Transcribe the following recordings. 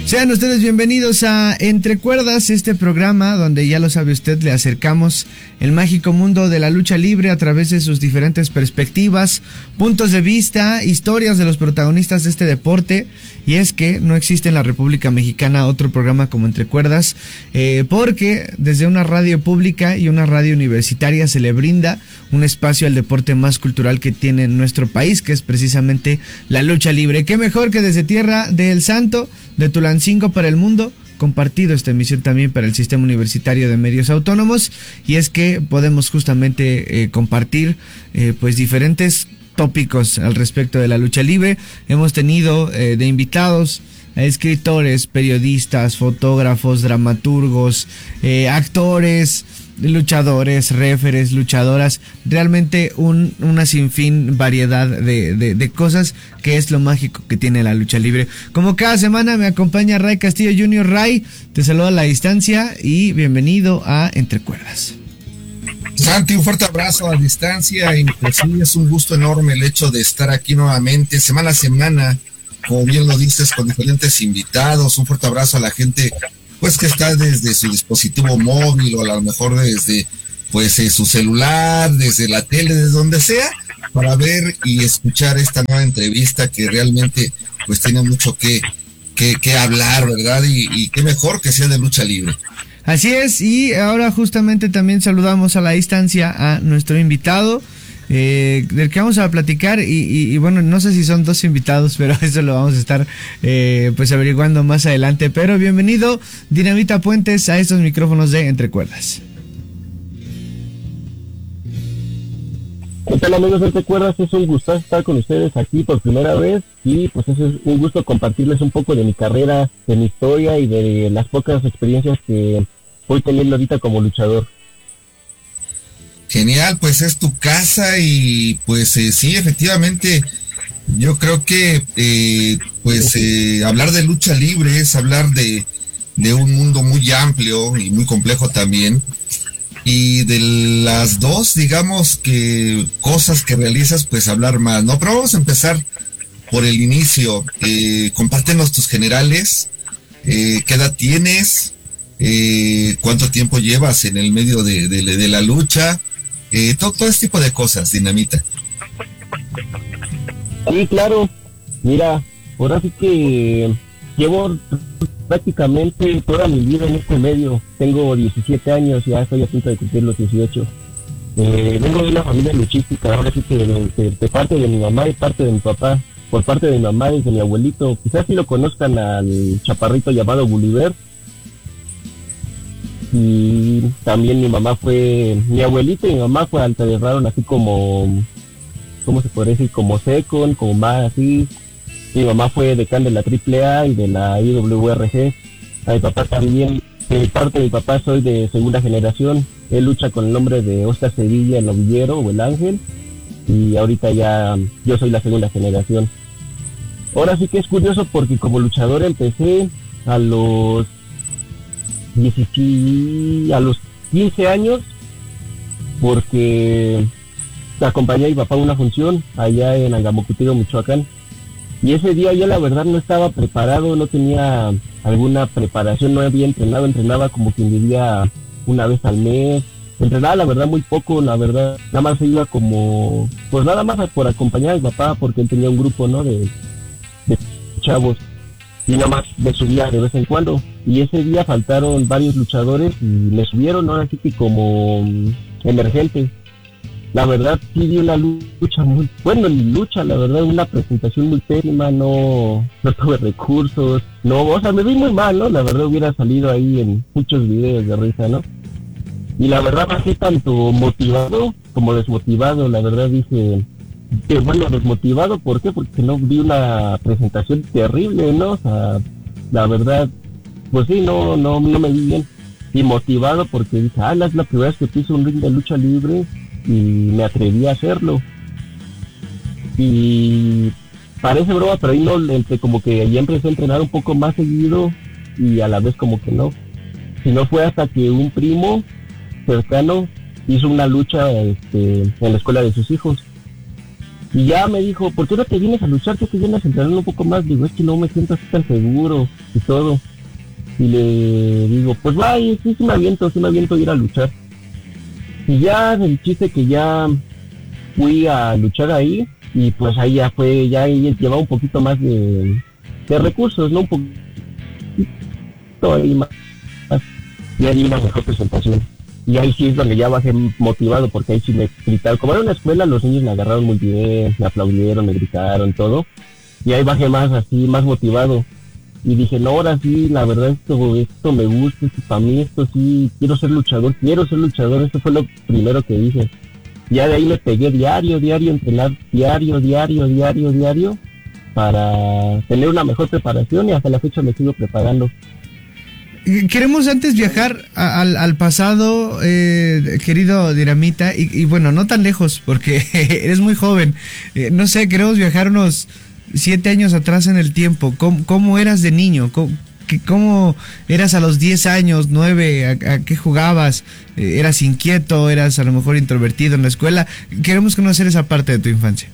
Sean ustedes bienvenidos a Entre Cuerdas, este programa donde, ya lo sabe usted, le acercamos el mágico mundo de la lucha libre a través de sus diferentes perspectivas, puntos de vista, historias de los protagonistas de este deporte. Y es que no existe en la República Mexicana otro programa como Entre Cuerdas, porque desde una radio pública y una radio universitaria se le brinda un espacio al deporte más cultural que tiene nuestro país, que es precisamente la lucha libre. Qué mejor que desde Tierra del Santo, de Tulancingo para el mundo, compartido esta emisión también para el Sistema Universitario de Medios Autónomos, y es que podemos justamente compartir pues diferentes tópicos al respecto de la lucha libre. Hemos tenido de invitados a escritores, periodistas, fotógrafos, dramaturgos, actores, luchadores, referees, luchadoras, realmente una sinfín variedad de cosas, que es lo mágico que tiene la lucha libre. Como cada semana me acompaña Ray Castillo Jr. Ray, te saludo a la distancia y bienvenido a Entre Cuerdas. Santi, un fuerte abrazo a distancia, y pues sí, es un gusto enorme el hecho de estar aquí nuevamente, semana a semana, como bien lo dices, con diferentes invitados. Un fuerte abrazo a la gente pues que está desde su dispositivo móvil, o a lo mejor desde pues su celular, desde la tele, desde donde sea, para ver y escuchar esta nueva entrevista que realmente pues tiene mucho que hablar, ¿verdad? Y qué mejor que sea de lucha libre. Así es, y ahora justamente también saludamos a la distancia a nuestro invitado, del que vamos a platicar, y bueno, no sé si son dos invitados, pero eso lo vamos a estar pues averiguando más adelante. Pero bienvenido, Dinamita Puentes, a estos micrófonos de Entre Cuerdas. ¿Qué tal, amigos de Entre Cuerdas? Es un gusto estar con ustedes aquí por primera vez, y pues es un gusto compartirles un poco de mi carrera, de mi historia y de las pocas experiencias que voy teniendo ahorita como luchador. Genial, pues es tu casa, y pues sí, efectivamente, yo creo que hablar de lucha libre es hablar de un mundo muy amplio y muy complejo también, y de las dos, digamos, que cosas que realizas, pues hablar más, ¿no? Pero vamos a empezar por el inicio. Compártenos tus generales, qué edad tienes, cuánto tiempo llevas en el medio de la lucha, todo este tipo de cosas, Dinamita. Sí, claro. Mira, ahora sí que llevo prácticamente toda mi vida en este medio. Tengo 17 años, ya estoy a punto de cumplir los 18. Vengo de una familia luchística, ahora sí que de parte de mi mamá y parte de mi papá. Por parte de mi mamá y de mi abuelito, quizás sí lo conozcan al chaparrito llamado Gulliver. Y también mi abuelito y mi mamá enterraron así como, ¿cómo se podría decir? Como second, como más así. Mi mamá fue decán de la AAA y de la IWRG. A mi papá también, de parte de mi papá soy de segunda generación. Él lucha con el nombre de Oscar Sevilla, el novillero o el ángel. Y ahorita ya yo soy la segunda generación. Ahora sí que es curioso porque como luchador empecé a los 15 años, porque acompañé a mi papá a una función allá en Angamocutigo, Michoacán, y ese día yo la verdad no estaba preparado, no tenía alguna preparación, no había entrenado, entrenaba como quien diría una vez al mes, entrenaba la verdad muy poco, la verdad, nada más iba como, pues nada más por acompañar a mi papá, porque él tenía un grupo, ¿no?, de chavos, y nada más me subía de vez en cuando, y ese día faltaron varios luchadores y me subieron, ahora sí que como emergente. La verdad sí di una lucha muy, bueno, ni lucha, la verdad, una presentación muy pésima, no tuve recursos, o sea, me vi muy mal, ¿no? La verdad hubiera salido ahí en muchos videos de risa, ¿no? Y la verdad bajé tanto motivado como desmotivado, la verdad dije que bueno, desmotivado, ¿por qué? Porque no vi una presentación terrible, ¿no? O sea, la verdad, pues sí, no me vi bien. Y motivado porque dije, es la primera vez que piso un ring de lucha libre y me atreví a hacerlo. Y parece broma, pero ahí no, como que ya empecé a entrenar un poco más seguido y a la vez como que no. Si no fue hasta que un primo cercano hizo una lucha en la escuela de sus hijos. Y ya me dijo, ¿por qué no te vienes a luchar? ¿Qué te vienes a entrenar un poco más? Digo, es que no me siento así tan seguro y todo. Y le digo, pues va, y sí me aviento a ir a luchar. Y ya el chiste que ya fui a luchar ahí, y pues ahí ya fue, ya ahí llevaba un poquito más de recursos, ¿no? Un poquito ahí más, y ahí una mejor presentación. Y ahí sí es donde ya bajé motivado, porque ahí sí me gritaron. Como era una escuela, los niños me agarraron muy bien, me aplaudieron, me gritaron, todo. Y ahí bajé más así, más motivado. Y dije, no, ahora sí, la verdad esto me gusta, esto para mí, esto sí, quiero ser luchador, esto fue lo primero que dije. Ya de ahí me pegué diario, entrenar diario, para tener una mejor preparación, y hasta la fecha me sigo preparando. Queremos antes viajar al pasado, querido Dinamita, y bueno, no tan lejos, porque eres muy joven. No sé, queremos viajar unos 7 años atrás en el tiempo. ¿Cómo eras de niño? ¿Cómo eras a los 10 años, 9? ¿A qué jugabas? ¿Eras inquieto? ¿Eras a lo mejor introvertido en la escuela? Queremos conocer esa parte de tu infancia.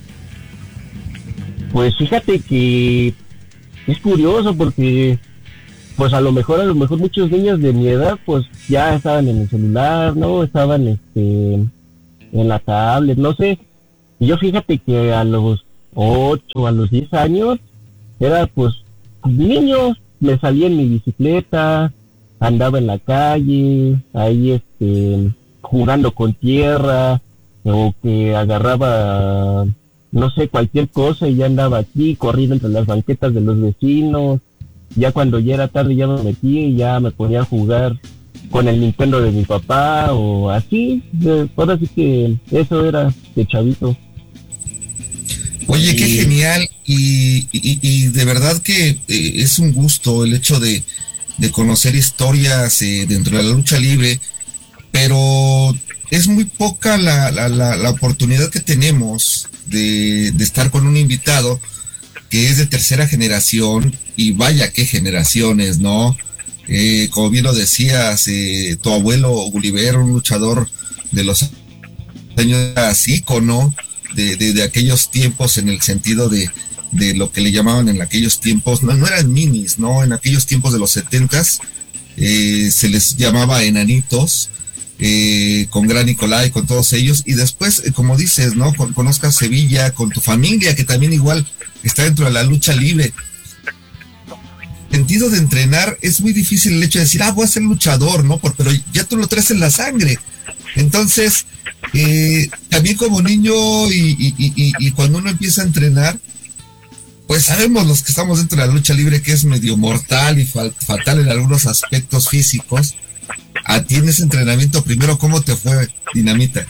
Pues fíjate que es curioso, porque pues a lo mejor muchos niños de mi edad pues ya estaban en el celular, ¿no? Estaban en la tablet, no sé. Y yo fíjate que a los 8, a los 10 años era pues niño, me salía en mi bicicleta, andaba en la calle, ahí jugando con tierra, o que agarraba, no sé, cualquier cosa, y ya andaba aquí corriendo entre las banquetas de los vecinos. Ya cuando ya era tarde ya me metí y ya me ponía a jugar con el Nintendo de mi papá o así. Ahora sí que eso era de chavito. Oye, qué genial, y de verdad que es un gusto el hecho de conocer historias dentro de la lucha libre, pero es muy poca la oportunidad que tenemos de estar con un invitado que es de tercera generación, y vaya qué generaciones, ¿no? Como bien lo decías, tu abuelo Gulliver, un luchador de los años, ícono de aquellos tiempos, en el sentido de lo que le llamaban en aquellos tiempos, no eran minis, ¿no? En aquellos tiempos de los 70s se les llamaba enanitos, con Gran Nicolai, con todos ellos, y después, como dices, ¿no? Con Oscar Sevilla, con tu familia, que también igual está dentro de la lucha libre. Sentido de entrenar, es muy difícil el hecho de decir, voy a ser luchador, ¿no? Pero ya tú lo traes en la sangre. Entonces, también como niño y cuando uno empieza a entrenar, pues sabemos los que estamos dentro de la lucha libre que es medio mortal y fatal en algunos aspectos físicos. A ti en ese entrenamiento primero, ¿cómo te fue, Dinamita?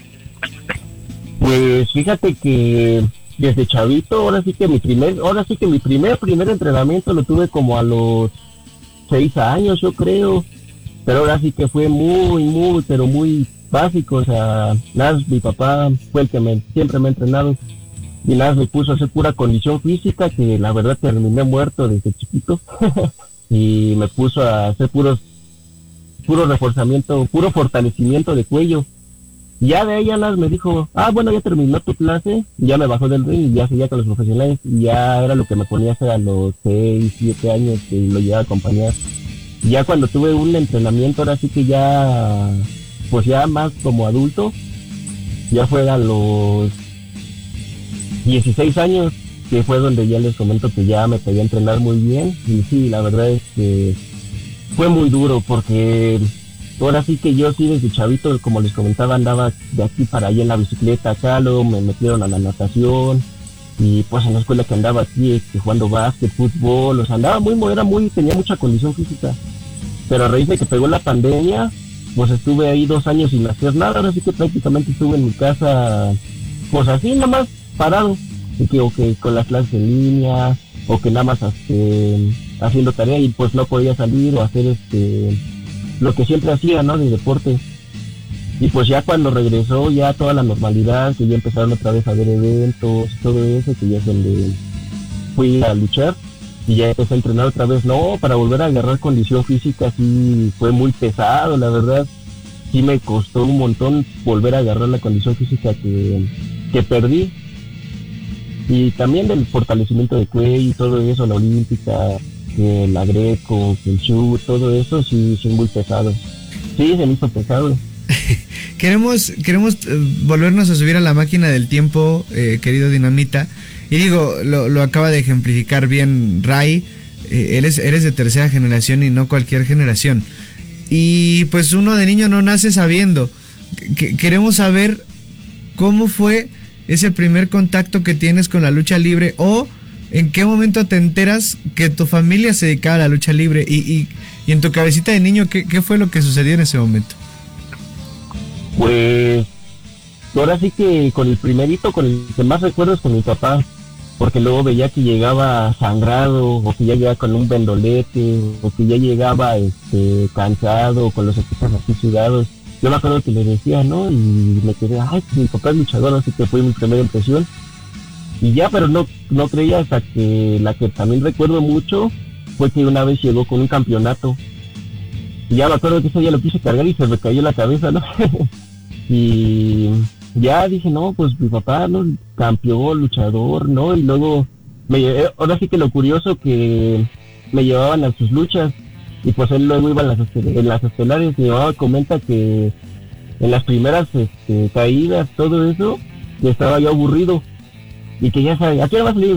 Pues fíjate que desde chavito, ahora sí que mi primer entrenamiento lo tuve como a los 6 años, yo creo. Pero ahora sí que fue pero muy básico. O sea, nada, mi papá fue el que siempre me ha entrenado, y nada, me puso a hacer pura condición física, que la verdad terminé muerto desde chiquito. Y me puso a hacer puro reforzamiento, puro fortalecimiento de cuello. Y ya de ahí ya me dijo, bueno, ya terminó tu clase, y ya me bajó del ring y ya seguía con los profesionales, y ya era lo que me ponía a hacer a los 6, 7 años que lo llevaba a acompañar. Y ya cuando tuve un entrenamiento, ahora sí que ya, pues ya más como adulto, ya fue a los 16 años, que fue donde ya les comento que ya me podía entrenar muy bien. Y sí, la verdad es que fue muy duro, porque ahora sí que yo sí desde chavito, como les comentaba, andaba de aquí para allá en la bicicleta, acá luego me metieron a la natación, y pues en la escuela que andaba aquí jugando básquet, fútbol, o sea, tenía mucha condición física. Pero a raíz de que pegó la pandemia, pues estuve ahí 2 años sin hacer nada. Ahora sí que prácticamente estuve en mi casa, pues así nada más parado, o que con las clases en línea, o que nada más haciendo tarea, y pues no podía salir o hacer lo que siempre hacía, ¿no? De deporte. Y pues ya cuando regresó ya toda la normalidad, que ya empezaron otra vez a haber eventos, todo eso, que ya es donde fui a luchar, y ya empecé a entrenar otra vez. No, para volver a agarrar condición física sí fue muy pesado, la verdad. Sí me costó un montón volver a agarrar la condición física que perdí. Y también del fortalecimiento de cuello y todo eso, la olímpica, la greco, el chu, todo eso sí es muy pesado. Sí, se me hizo pesado. Queremos volvernos a subir a la máquina del tiempo, querido Dinamita. Y digo, lo acaba de ejemplificar bien Ray. Eres de tercera generación y no cualquier generación. Y pues uno de niño no nace sabiendo. Queremos saber cómo fue ese primer contacto que tienes con la lucha libre, o en qué momento te enteras que tu familia se dedicaba a la lucha libre, y en tu cabecita de niño, ¿qué fue lo que sucedió en ese momento? Pues ahora sí que con el que más recuerdo es con mi papá, porque luego veía que llegaba sangrado, o que ya llegaba con un vendolete, o que ya llegaba cansado, con los equipos así sudados. Yo me acuerdo que le decía, ¿no? Y me quedé, ay, pues mi papá es luchador, así que fue mi primera impresión. Y ya, pero no creía, hasta que la que también recuerdo mucho fue que una vez llegó con un campeonato. Y ya me acuerdo que ese día lo quise cargar y se me cayó la cabeza, ¿no? Y ya dije, no, pues mi papá, ¿no? Campeón, luchador, ¿no? Y luego, ahora sí que lo curioso que me llevaban a sus luchas. Y pues él luego iba en las estelares, y mi mamá comenta que en las primeras caídas, todo eso, que estaba yo aburrido, y que ya sabía, ¿a qué hora vas a salir?